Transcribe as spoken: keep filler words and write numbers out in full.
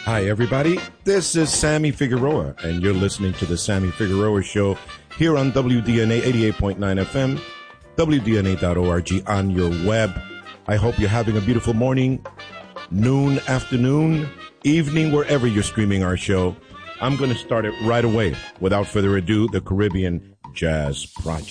Hi, everybody. This is Sammy Figueroa, and you're listening to the Sammy Figueroa Show here on W D N A eighty-eight point nine F M, W D N A dot org on your web. I hope you're having a beautiful morning, noon, afternoon, evening, wherever you're streaming our show. I'm going to start it right away. Without further ado, the Caribbean Jazz Project.